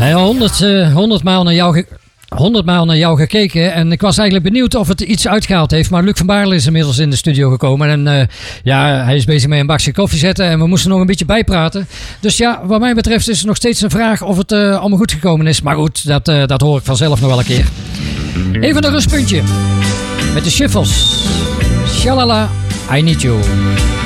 Nou ja, 100 maal naar jou 100 maal naar jou gekeken en ik was eigenlijk benieuwd of het iets uitgehaald heeft. Maar Luc van Baarle is inmiddels in de studio gekomen en hij is bezig met een bakje koffie zetten en we moesten nog een beetje bijpraten. Dus ja, wat mij betreft is er nog steeds een vraag of het allemaal goed gekomen is. Maar goed, dat hoor ik vanzelf nog wel een keer. Even een rustpuntje met de Shuffles. Shalala, I Need You.